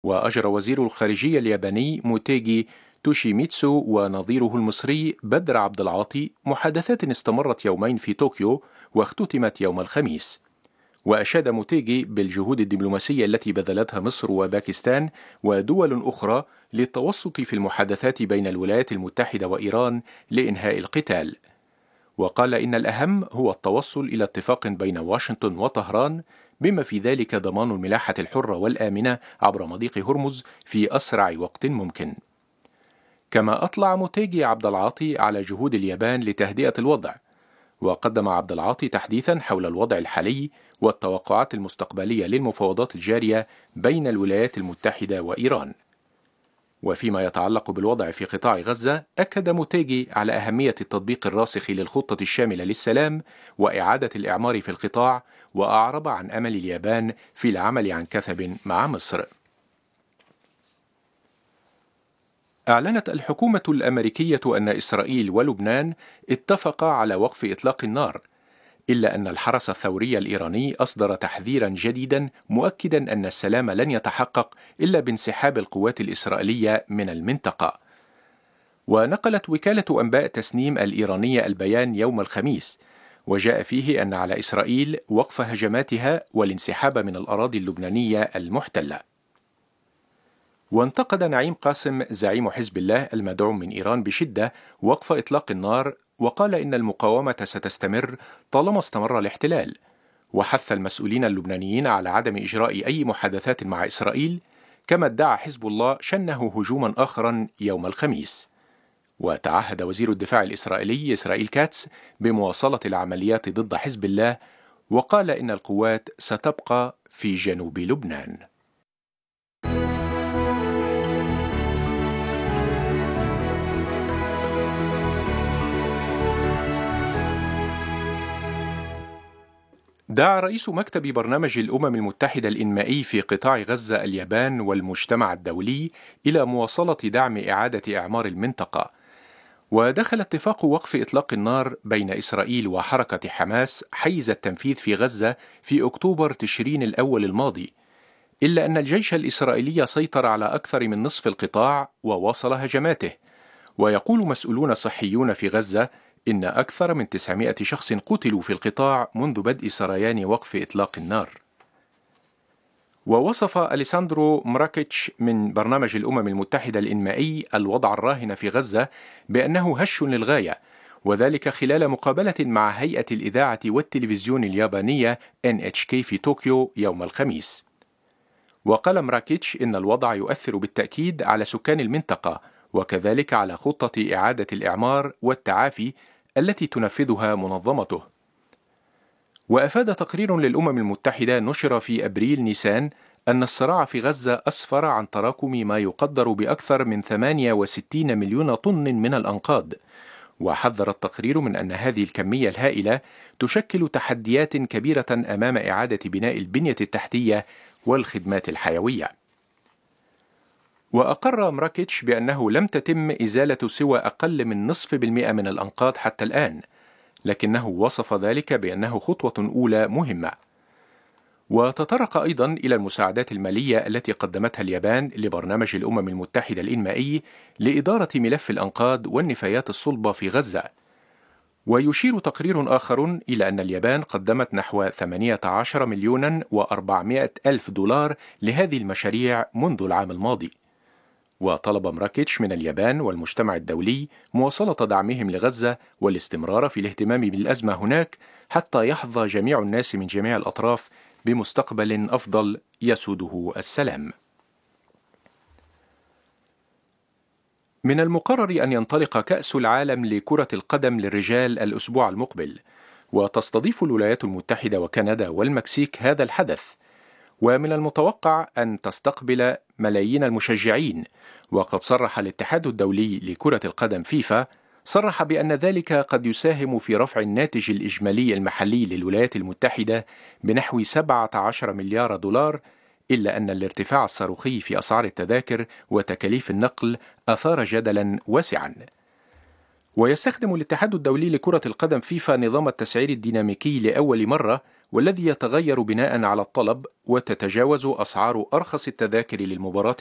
وأجرى وزير الخارجية الياباني موتيغي توشيميتسو ونظيره المصري بدر عبد العاطي محادثات استمرت يومين في طوكيو واختتمت يوم الخميس. وأشاد موتيغي بالجهود الدبلوماسية التي بذلتها مصر وباكستان ودول أخرى للتوسط في المحادثات بين الولايات المتحدة وإيران لإنهاء القتال، وقال إن الأهم هو التوصل إلى اتفاق بين واشنطن وطهران بما في ذلك ضمان الملاحة الحرة والآمنة عبر مضيق هرمز في أسرع وقت ممكن. كما أطلع موتيغي عبد العاطي على جهود اليابان لتهدئة الوضع، وقدم عبد العاطي تحديثا حول الوضع الحالي والتوقعات المستقبلية للمفاوضات الجارية بين الولايات المتحدة وإيران. وفيما يتعلق بالوضع في قطاع غزة، أكد موتيغي على أهمية التطبيق الراسخ للخطة الشاملة للسلام وإعادة الإعمار في القطاع، وأعرب عن أمل اليابان في العمل عن كثب مع مصر. أعلنت الحكومة الأمريكية أن إسرائيل ولبنان اتفقا على وقف إطلاق النار، إلا أن الحرس الثوري الإيراني أصدر تحذيرا جديدا مؤكدا أن السلام لن يتحقق إلا بانسحاب القوات الإسرائيلية من المنطقة. ونقلت وكالة أنباء تسنيم الإيرانية البيان يوم الخميس، وجاء فيه أن على إسرائيل وقف هجماتها والانسحاب من الأراضي اللبنانية المحتلة. وانتقد نعيم قاسم زعيم حزب الله المدعوم من إيران بشدة وقف إطلاق النار، وقال إن المقاومة ستستمر طالما استمر الاحتلال، وحث المسؤولين اللبنانيين على عدم إجراء أي محادثات مع إسرائيل، كما ادعى حزب الله شنه هجوما آخرا يوم الخميس. وتعهد وزير الدفاع الإسرائيلي إسرائيل كاتس بمواصلة العمليات ضد حزب الله، وقال إن القوات ستبقى في جنوب لبنان. دعا رئيس مكتب برنامج الأمم المتحدة الإنمائي في قطاع غزة اليابان والمجتمع الدولي إلى مواصلة دعم إعادة إعمار المنطقة. ودخل اتفاق وقف إطلاق النار بين إسرائيل وحركة حماس حيز التنفيذ في غزة في أكتوبر تشرين الأول الماضي، إلا أن الجيش الإسرائيلي سيطر على أكثر من نصف القطاع وواصل هجماته. ويقول مسؤولون صحيون في غزة إن أكثر من 900 شخص قتلوا في القطاع منذ بدء سريان وقف إطلاق النار. ووصف أليساندرو مراكيتش من برنامج الأمم المتحدة الإنمائي الوضع الراهن في غزة بأنه هش للغاية، وذلك خلال مقابلة مع هيئة الإذاعة والتلفزيون اليابانية NHK في طوكيو يوم الخميس. وقال مراكيتش إن الوضع يؤثر بالتأكيد على سكان المنطقة، وكذلك على خطة إعادة الإعمار والتعافي التي تنفذها منظمته. وأفاد تقرير للأمم المتحدة نشر في أبريل نيسان أن الصراع في غزة أسفر عن تراكم ما يقدر بأكثر من 68 مليون طن من الأنقاض، وحذر التقرير من أن هذه الكمية الهائلة تشكل تحديات كبيرة أمام إعادة بناء البنية التحتية والخدمات الحيوية. وأقر مراكيتش بأنه لم تتم إزالة سوى أقل من 0.5% من الأنقاض حتى الآن، لكنه وصف ذلك بأنه خطوة أولى مهمة. وتطرق أيضا إلى المساعدات المالية التي قدمتها اليابان لبرنامج الأمم المتحدة الإنمائي لإدارة ملف الأنقاض والنفايات الصلبة في غزة. ويشير تقرير آخر إلى أن اليابان قدمت نحو 18,400,000 دولار لهذه المشاريع منذ العام الماضي. وطلب مراكيتش من اليابان والمجتمع الدولي مواصلة دعمهم لغزة والاستمرار في الاهتمام بالأزمة هناك حتى يحظى جميع الناس من جميع الأطراف بمستقبل أفضل يسوده السلام. من المقرر أن ينطلق كأس العالم لكرة القدم للرجال الأسبوع المقبل، وتستضيف الولايات المتحدة وكندا والمكسيك هذا الحدث، ومن المتوقع أن تستقبل ملايين المشجعين. وقد صرح الاتحاد الدولي لكرة القدم فيفا صرح بأن ذلك قد يساهم في رفع الناتج الإجمالي المحلي للولايات المتحدة بنحو 17 مليار دولار، إلا أن الارتفاع الصاروخي في أسعار التذاكر وتكاليف النقل أثار جدلا واسعا. ويستخدم الاتحاد الدولي لكرة القدم فيفا نظام التسعير الديناميكي لأول مرة، والذي يتغير بناء على الطلب، وتتجاوز أسعار أرخص التذاكر للمباراة